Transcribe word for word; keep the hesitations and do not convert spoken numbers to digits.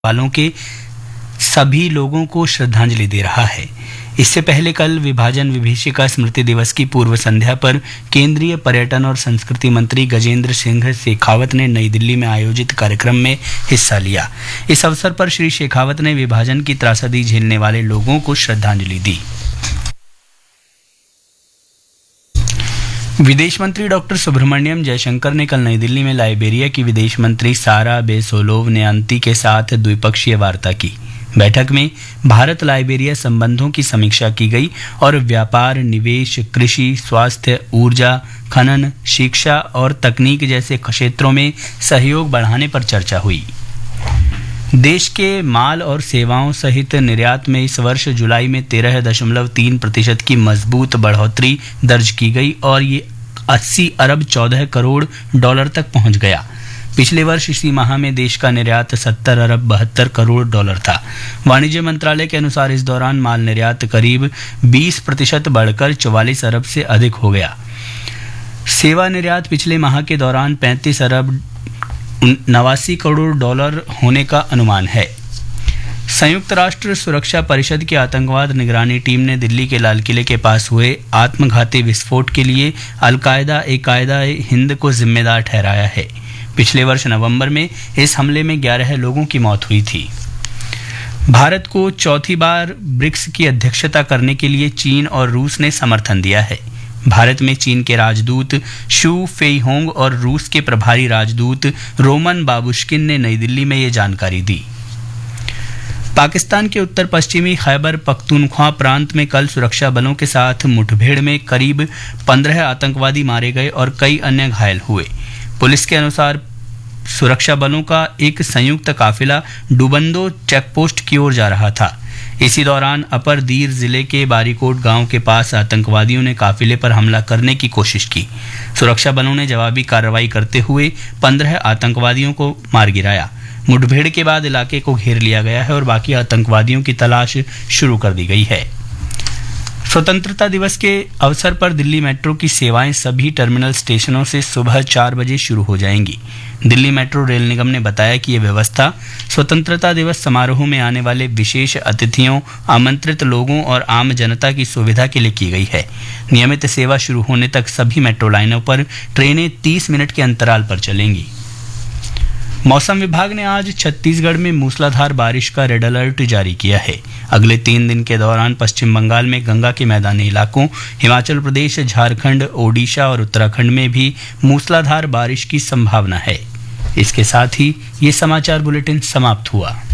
वालों के सभी लोगों को श्रद्धांजलि दे रहा है। इससे पहले कल विभाजन विभीषिका स्मृति दिवस की पूर्व संध्या पर केंद्रीय पर्यटन और संस्कृति मंत्री गजेंद्र सिंह शेखावत ने नई दिल्ली में आयोजित कार्यक्रम में हिस्सा लिया। इस अवसर पर श्री शेखावत ने विभाजन की त्रासदी झेलने वाले लोगों को श्रद्धांजलि दी। विदेश मंत्री डॉक्टर सुब्रमण्यम जयशंकर ने कल नई दिल्ली में लाइबेरिया की विदेश मंत्री सारा बेसोलोव-न्यांती के साथ द्विपक्षीय वार्ता की। बैठक में भारत लाइबेरिया संबंधों की समीक्षा की गई और व्यापार, निवेश, कृषि, स्वास्थ्य, ऊर्जा, खनन, शिक्षा और तकनीक जैसे क्षेत्रों में सहयोग बढ़ाने पर चर्चा हुई। देश के माल और सेवाओं सहित निर्यात में इस वर्ष जुलाई में तेरह दशमलव तीन प्रतिशत की मजबूत बढ़ोतरी दर्ज की गई और ये अस्सी अरब चौदह करोड़ डॉलर तक पहुंच गया। पिछले वर्ष इसी माह में देश का निर्यात सत्तर अरब बहत्तर करोड़ डॉलर था। वाणिज्य मंत्रालय के अनुसार इस दौरान माल निर्यात करीब बीस प्रतिशत बढ़कर चौवालीस अरब से अधिक हो गया। सेवा निर्यात पिछले माह के दौरान पैंतीस अरब नवासी करोड़ डॉलर होने का अनुमान है। संयुक्त राष्ट्र सुरक्षा परिषद की आतंकवाद निगरानी टीम ने दिल्ली के लाल किले के पास हुए आत्मघाती विस्फोट के लिए अलकायदा ए कायदा हिंद को जिम्मेदार ठहराया है। पिछले वर्ष नवंबर में इस हमले में ग्यारह लोगों की मौत हुई थी। भारत को चौथी बार ब्रिक्स की अध्यक्षता करने के लिए चीन और रूस ने समर्थन दिया है। भारत में चीन के राजदूत शू फेईहोंग और रूस के प्रभारी राजदूत रोमन बाबुश्किन ने नई दिल्ली में ये जानकारी दी। पाकिस्तान के उत्तर पश्चिमी खैबर पख्तूनख्वा प्रांत में कल सुरक्षा बलों के साथ मुठभेड़ में करीब पंद्रह आतंकवादी मारे गए और कई अन्य घायल हुए। पुलिस के अनुसार सुरक्षा बलों का एक संयुक्त काफिला डुबंदो चेकपोस्ट की ओर जा रहा था। इसी दौरान अपर दीर जिले के बारीकोट गांव के पास आतंकवादियों ने काफिले पर हमला करने की कोशिश की। सुरक्षा बलों ने जवाबी कार्रवाई करते हुए पंद्रह आतंकवादियों को मार गिराया। मुठभेड़ के बाद इलाके को घेर लिया गया है और बाकी आतंकवादियों की तलाश शुरू कर दी गई है। स्वतंत्रता दिवस के अवसर पर दिल्ली मेट्रो की सेवाएं सभी टर्मिनल स्टेशनों से सुबह चार बजे शुरू हो जाएंगी। दिल्ली मेट्रो रेल निगम ने बताया कि यह व्यवस्था स्वतंत्रता दिवस समारोह में आने वाले विशेष अतिथियों, आमंत्रित लोगों और आम जनता की सुविधा के लिए की गई है। नियमित सेवा शुरू होने तक सभी मेट्रो लाइनों पर ट्रेनें तीस मिनट के अंतराल पर चलेंगी। मौसम विभाग ने आज छत्तीसगढ़ में मूसलाधार बारिश का रेड अलर्ट जारी किया है। अगले तीन दिन के दौरान पश्चिम बंगाल में गंगा के मैदानी इलाकों, हिमाचल प्रदेश, झारखंड, ओडिशा और उत्तराखंड में भी मूसलाधार बारिश की संभावना है। इसके साथ ही ये समाचार बुलेटिन समाप्त हुआ।